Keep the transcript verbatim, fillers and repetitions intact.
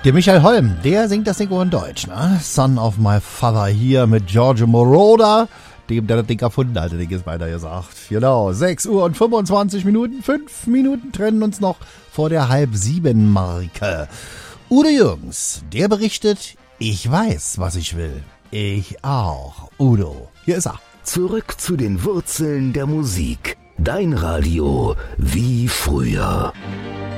Der Michael Holm, der singt das Ding in Deutsch, ne? Son of my father hier mit Giorgio Moroder, dem der das Ding erfunden hat, Ding ist weiter gesagt. Genau, sechs Uhr und fünfundzwanzig Minuten, fünf Minuten trennen uns noch vor der halb sieben Marke. Udo Jürgens, der berichtet, ich weiß, was ich will. Ich auch. Udo, hier ist er. Zurück zu den Wurzeln der Musik. Dein Radio wie früher.